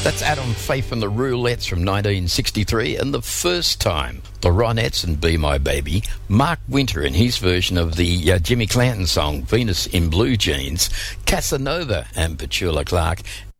That's Adam Faith and the Roulettes from 1963, and the first time, the Ronettes and Be My Baby, Mark Winter in his version of the Jimmy Clanton song Venus in Blue Jeans, Casanova and Petula Clark,